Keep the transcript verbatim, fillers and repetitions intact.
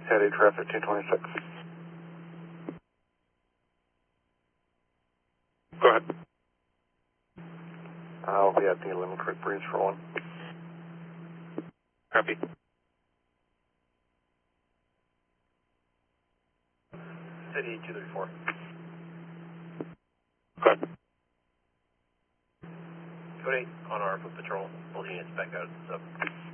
Headed traffic fifteen twenty-six. Go ahead. I'll be at the Lemon Creek Bridge for one. Copy. City two thirty-four. Go ahead. Code eight on our foot patrol, holding its back out. So.